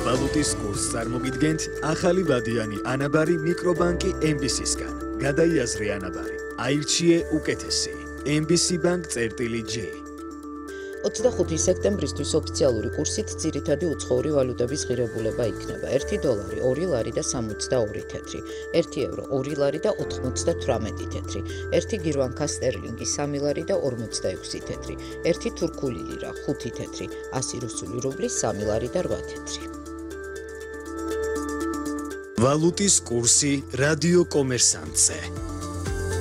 ვალუტის კურსს წარმოგიდგენთ ახალი ვადიანი ანაბარი მიკრობანკი MBC-სგან. გადაიაზრე ანაბარი. აირჩიე უკეთესი. MBC Bank წერტილი J. 25 სექტემბრისთვის ოფიციალური კურსით ძირითადი უცხოური ვალუტების ღირებულება იქნება. 1 დოლარი 2 ლარი და 62 თეთრი, 1 ევრო 2 ლარი და 98 თეთრი, 1 გირვანკა სტერლინგი 3 ლარი და 46 თეთრი, 1 თურქული ლირა 5 თეთრი, 100 რუსული რუბლი 3 ლარი და 8 თეთრი. ვალუტის კურსი რადიო კომერსანტზე.